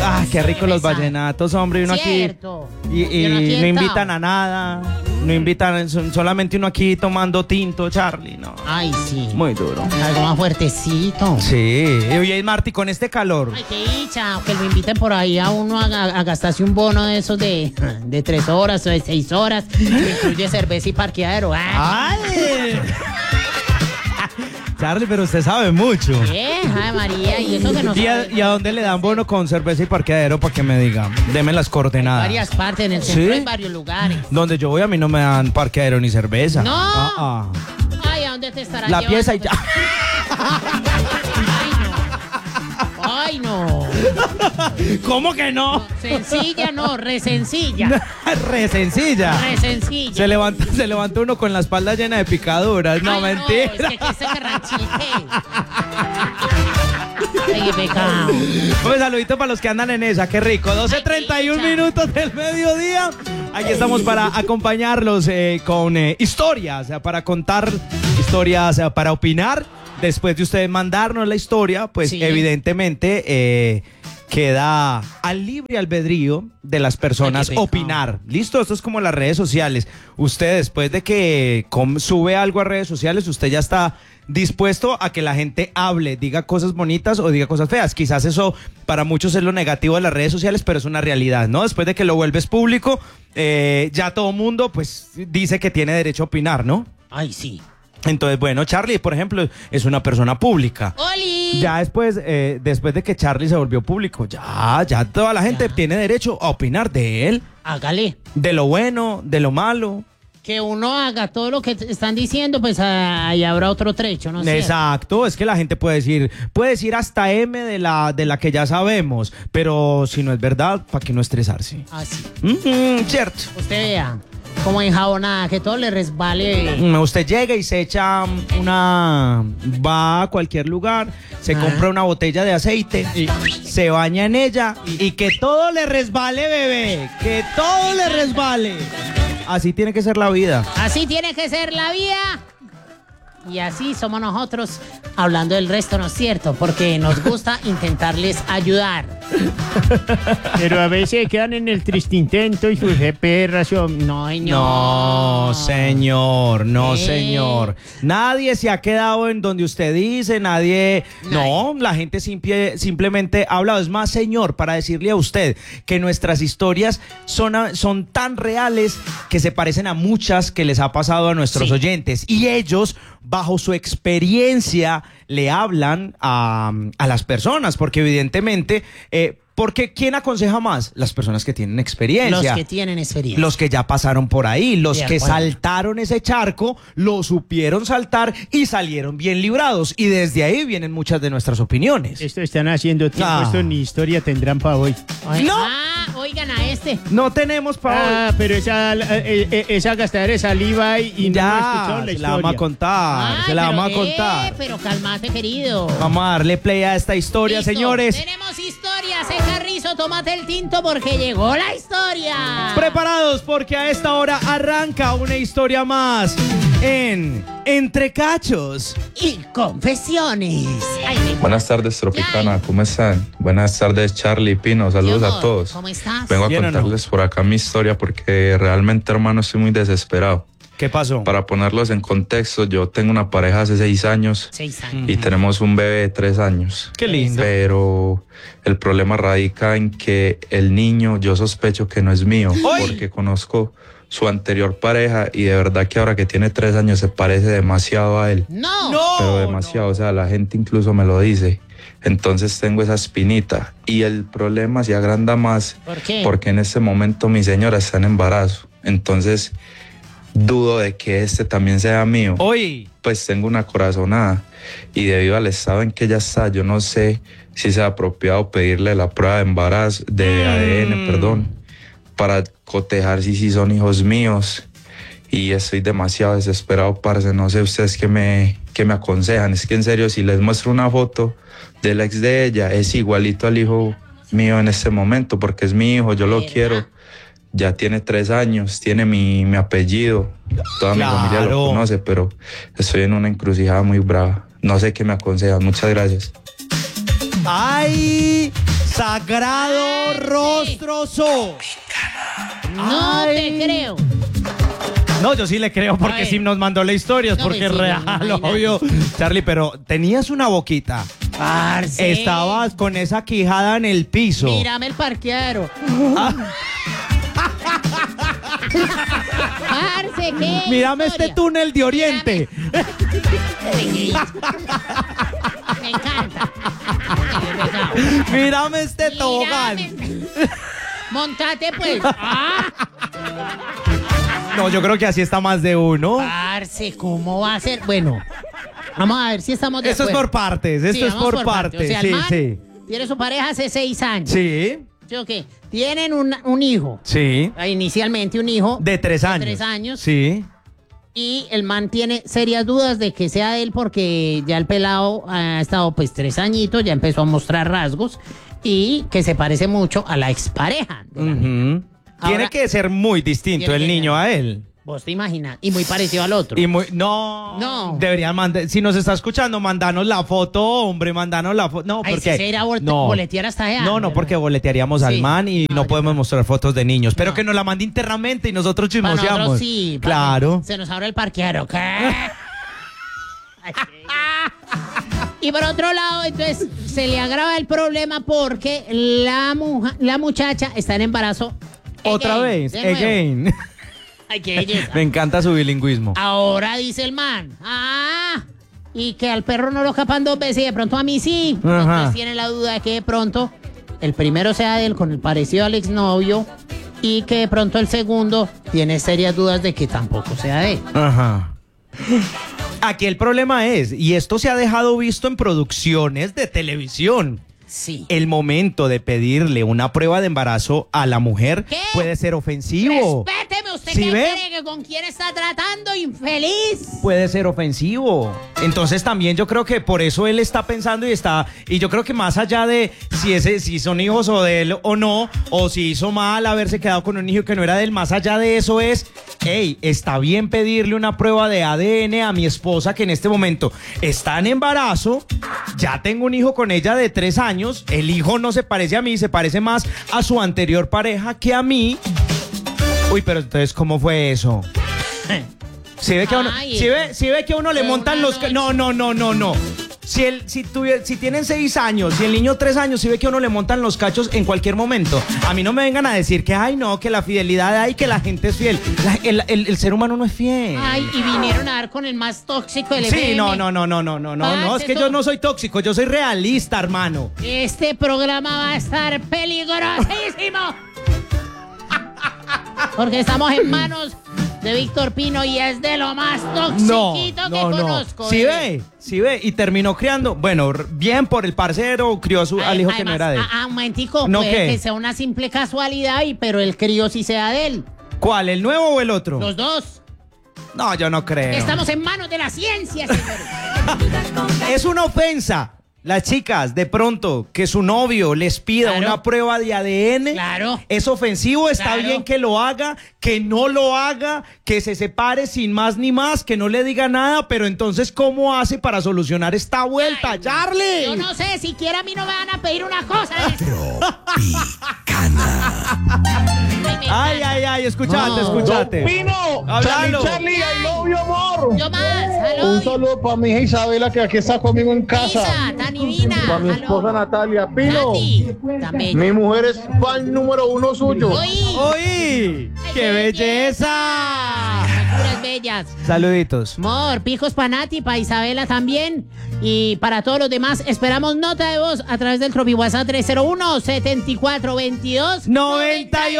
qué rico los vallenatos, hombre. Uno Cierto. aquí y no invitan a nada. No invitan, solamente uno aquí tomando tinto, Charlie, ¿no? Ay, sí. Muy duro. Algo más fuertecito. Sí. Oye, Marty, con este calor. Ay, qué dicha. Que lo inviten por ahí a uno a gastarse un bono de esos de 3 horas o de 6 horas. Que incluye cerveza y parqueadero. ¡Ay! Charlie, pero usted sabe mucho. Ay, María, y eso que no sabe. ¿Y a dónde le dan bono con cerveza y parqueadero para que me digan? Deme las coordenadas. En varias partes, en el centro, ¿Sí? en varios lugares. Donde yo voy a mí no me dan parqueadero ni cerveza. No. Ay, ¿a dónde te estará La llevando? pieza y ya. Ay, no. ¿Cómo que no? Sencilla, no, re sencilla. Re sencilla. Re sencilla. Se levanta uno con la espalda llena de picaduras. No, Ay, mentira. No, es que se carranchite. Ay, qué pecado. Un saludito para los que andan en esa, qué rico. 12:31 minutos del mediodía. Aquí estamos para acompañarlos con historias, para contar historias, para opinar. Después de ustedes mandarnos la historia, pues sí, evidentemente queda al libre albedrío de las personas opinar. ¿Listo? Esto es como las redes sociales. Usted, después de que sube algo a redes sociales, usted ya está dispuesto a que la gente hable, diga cosas bonitas o diga cosas feas. Quizás eso para muchos es lo negativo de las redes sociales, pero es una realidad, ¿no? Después de que lo vuelves público, ya todo mundo pues dice que tiene derecho a opinar, ¿no? Ay, sí. Entonces, bueno, Charlie, por ejemplo, es una persona pública. ¡Oli! Ya después de que Charlie se volvió público, ya toda la gente tiene derecho a opinar de él. Hágale. De lo bueno, de lo malo. Que uno haga todo lo que están diciendo, pues ahí habrá otro trecho, ¿no? Exacto, es que la gente puede decir hasta M de la que ya sabemos, pero si no es verdad, ¿para qué no estresarse? Ah, sí. Cierto. Usted vea, como enjabonada, que todo le resbale. Usted llega y se echa va a cualquier lugar, se compra una botella de aceite, y se baña en ella y que todo le resbale, bebé, que todo le resbale. Así tiene que ser la vida. Así tiene que ser la vida. Y así somos nosotros hablando del resto, ¿no es cierto? Porque nos gusta intentarles ayudar. Pero a veces quedan en el triste intento y surge perras. No, señor. No, señor, no, señor. Nadie se ha quedado en donde usted dice, nadie. No, la gente simplemente ha hablado. Es más, señor, para decirle a usted que nuestras historias son tan reales que se parecen a muchas que les ha pasado a nuestros oyentes. Y ellos, bajo su experiencia, le hablan a las personas, porque evidentemente, porque ¿quién aconseja más? Las personas que tienen experiencia. Los que tienen experiencia. Los que ya pasaron por ahí, los que saltaron ese charco, lo supieron saltar y salieron bien librados. Y desde ahí vienen muchas de nuestras opiniones. Esto están haciendo tiempo, esto ni historia tendrán para hoy. ¡No! Oigan a este. No tenemos para hoy. Pero esa gastadera de saliva y ya, no escucharon la historia. Se la vamos a contar, se la vamos a contar. Pero calmate, querido. Vamos a darle play a esta historia, listo, señores. Tenemos historias, Carrizo, tómate el tinto porque llegó la historia. Preparados porque a esta hora arranca una historia más en Entre Cachos y Confesiones. Buenas tardes, Tropicana, ¿cómo están? Buenas tardes, Charlie, Pino, saludos a todos. ¿Cómo estás? Vengo a contarles por acá mi historia porque realmente, hermano, estoy muy desesperado. ¿Qué pasó? Para ponerlos en contexto, yo tengo una pareja hace 6 años. 6 años. Y tenemos un bebé de 3 años. Qué lindo. Pero el problema radica en que el niño, yo sospecho que no es mío. ¡Ay! Porque conozco su anterior pareja y de verdad que ahora que tiene 3 años se parece demasiado a él. No. Pero demasiado, o sea, la gente incluso me lo dice. Entonces tengo esa espinita. Y el problema se agranda más. ¿Por qué? Porque en este momento mi señora está en embarazo. Entonces dudo de que este también sea mío. Oye. Pues tengo una corazonada y debido al estado en que ella está, yo no sé si sea apropiado pedirle la prueba de embarazo, de ADN, perdón, para cotejar si son hijos míos. Y estoy demasiado desesperado, parce. No sé ustedes qué me aconsejan. Es que en serio, si les muestro una foto del ex de ella, es igualito al hijo mío en este momento, porque es mi hijo, yo lo quiero. Ya tiene 3 años, tiene mi apellido, toda mi familia lo conoce, pero estoy en una encrucijada muy brava. No sé qué me aconsejan. Muchas gracias. ¡Ay! Sagrado Parce. Rostro So. No Ay. te creo. No, yo sí le creo porque ver. sí nos mandó la historia, es No, porque es sí, real, imagínate. obvio. Charlie, pero tenías una boquita. Parce. Estabas con esa quijada en el piso. Mírame el parqueadero. Parce, ¿qué? Mírame historia? este túnel de Oriente. Me encanta. Mírame este tobogán. Mírame. Montate, pues. Ah, No, yo creo que así está más de uno. parce, ¿cómo va a ser? Bueno, vamos a ver si estamos de Esto es acuerdo. por partes, esto Sí, es vamos por partes. O sea, el Sí, man sí. tiene su pareja hace 6 años. Sí, ¿Sí o qué? Tienen un hijo. sí. Inicialmente un hijo. De 3 años. 3 años. Sí. Y el man tiene serias dudas de que sea de él porque ya el pelado ha estado pues 3 añitos, ya empezó a mostrar rasgos y que se parece mucho a la expareja. de la niña. Ujú. Tiene Ahora- que ser muy distinto Tiene el que niño ser. a él. Vos te imaginas. Y muy parecido al otro. Y muy, no, No. Deberían mandar, si nos está escuchando, mandanos la foto, hombre, mandanos la foto. No, Ay, porque si se irá a no. boletear hasta allá. No, no, porque boletearíamos al Sí. man y no yo podemos mostrar fotos de niños. Pero No. que nos la mande internamente y nosotros Para chismoseamos. nosotros sí. para Claro. que Se nos abre el parqueadero. ¿Qué? Ay, y por otro lado, entonces, se le agrava el problema porque la muchacha está en embarazo. Otra again, vez, de nuevo. again. Ay, qué belleza. Me encanta su bilingüismo. Ahora dice el man. Y que al perro no lo escapan 2 veces y de pronto a mí sí. Entonces tiene la duda de que de pronto el primero sea de él con el parecido al exnovio y que de pronto el segundo tiene serias dudas de que tampoco sea de él. Ajá. Aquí el problema es, y esto se ha dejado visto en producciones de televisión, Sí. el momento de pedirle una prueba de embarazo a la mujer ¿Qué? puede ser ofensivo. Respéteme, ¿usted ¿Sí qué ve? cree que con quién está tratando, infeliz? Puede ser ofensivo. Entonces también yo creo que por eso él está pensando y yo creo que más allá de si son hijos o de él o no, o si hizo mal haberse quedado con un hijo que no era de él, más allá de eso es, hey, está bien pedirle una prueba de ADN a mi esposa que en este momento está en embarazo, ya tengo un hijo con ella de 3 años, el hijo no se parece a mí, se parece más a su anterior pareja que a mí. Uy, pero entonces, ¿cómo fue eso? Si ve que a uno, Ay, si ve que a uno le fue montan una los... noche. No. Si tienen 6 años y el niño 3 años, si ve que a uno le montan los cachos en cualquier momento. A mí no me vengan a decir que, ay, no, que la fidelidad, ay, que la gente es fiel. El ser humano no es fiel. Ay, y vinieron a dar con el más tóxico del Sí, FM. no, es que yo no soy tóxico, yo soy realista, hermano. Este programa va a estar peligrosísimo. Porque estamos en manos de Víctor Pino y es de lo más toxiquito que conozco. Si bebé. ve, y terminó criando, bueno, bien por el parcero, crió al hijo que no era de él. Un momentico, ¿No puede qué? que sea una simple casualidad, pero el crío sí sea de él. ¿Cuál, el nuevo o el otro? Los dos. No, yo no creo. Estamos en manos de la ciencia, señores. Es una ofensa. Las chicas, de pronto, que su novio les pida Claro. una prueba de ADN, Claro. es ofensivo, está Claro. bien que lo haga, que no lo haga, que se separe sin más ni más, que no le diga nada, pero entonces, ¿cómo hace para solucionar esta vuelta, Ay, Charlie? Yo no sé, siquiera a mí no me van a pedir una cosa de eso. Ay, escuchate, No. escuchate. Pino, Háblalo. Charlie, I love you, amor. Yo más, aló. Un saludo para mi hija Isabela, que aquí está conmigo en casa. Isa, tan divina. Para mi esposa Aló. Natalia. Pino, Nati, tan bella. mi mujer es fan número 1 suyo. Oí. ¡Uy! ¡Qué belleza! Puras bellas. Saluditos. Amor, picos para Nati, para Isabela también. Y para todos los demás, esperamos nota de voz a través del Tropi WhatsApp 301-7422-98.